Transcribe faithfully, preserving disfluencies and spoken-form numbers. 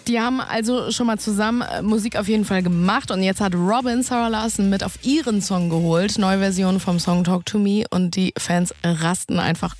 Die haben also schon mal zusammen äh, Musik auf jeden Fall gemacht und jetzt hat Robyn Sarah Larsson mit auf ihren Song geholt. Neue Version vom Song Talk to Me und die Fans rasten einfach